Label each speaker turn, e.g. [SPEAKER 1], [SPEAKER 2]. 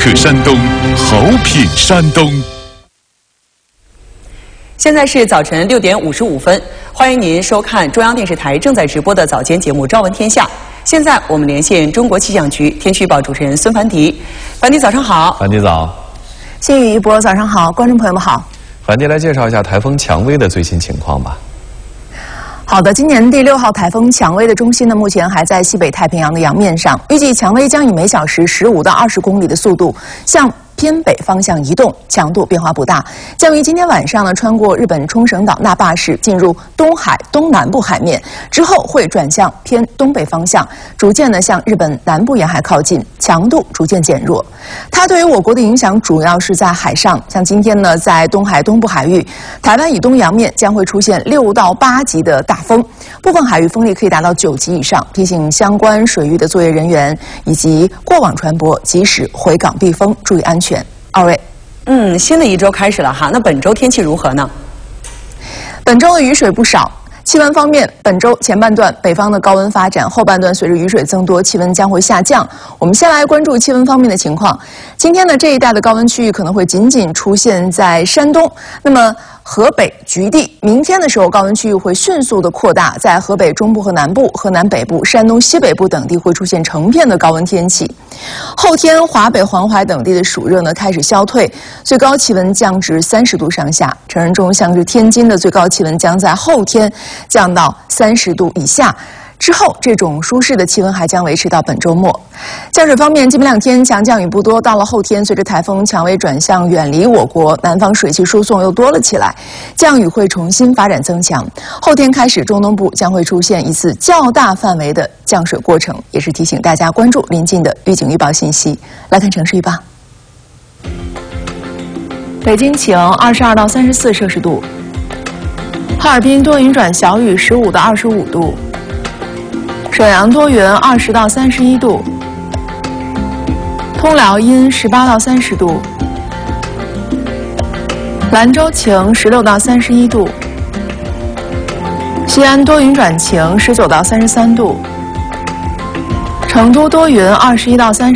[SPEAKER 1] 克山东，好品山东。
[SPEAKER 2] 现在是早晨6点55分，欢迎您收看中央电视台正在直播的早间节目《朝闻天下》。现在我们连线中国气象局天气预报主持人孙凡迪。凡迪，早上好。
[SPEAKER 3] 凡迪早。
[SPEAKER 4] 新宇一博，早上好，观众朋友们好。
[SPEAKER 3] 凡迪来介绍一下台风蔷薇的最新情况吧。
[SPEAKER 4] 好的，今年第6号台风蔷薇的中心呢，目前还在西北太平洋的洋面上，预计蔷薇将以每小时15到20公里的速度向偏北方向移动，强度变化不大，将于今天晚上呢穿过日本冲绳岛那霸市，进入东海东南部海面，之后会转向偏东北方向，逐渐的向日本南部沿海靠近，强度逐渐减弱。它对于我国的影响主要是在海上，像今天呢，在东海东部海域、台湾以东洋面将会出现6到8级的大风，部分海域风力可以达到9级以上，提醒相关水域的作业人员以及过往船舶及时回港避风，注意安全。二位，
[SPEAKER 2] 新的一周开始了哈，那本周天气如何呢？
[SPEAKER 4] 本周的雨水不少。气温方面，本周前半段北方的高温发展，后半段随着雨水增多，气温将会下降。我们先来关注气温方面的情况。今天呢，这一带的高温区域可能会仅仅出现在山东，那么河北局地。明天的时候，高温区域会迅速的扩大，在河北中部和南部、河南北部、山东西北部等地会出现成片的高温天气。后天，华北、黄淮等地的暑热呢开始消退，最高气温降至30度上下。成人中像是天津的最高气温将在后天降到30度以下。之后，这种舒适的气温还将维持到本周末。降水方面，今明2天强降雨不多，到了后天，随着台风蔷薇转向远离我国，南方水汽输送又多了起来，降雨会重新发展增强。后天开始，中东部将会出现一次较大范围的降水过程，也是提醒大家关注临近的预警预报信息。来看城市预报。北京晴，22到34摄氏度；哈尔滨多云转小雨，15到25度。沈阳多云，20到31度；通辽阴，18到30度；兰州晴，16到31度；西安多云转晴，19到33度；成都多云，21到30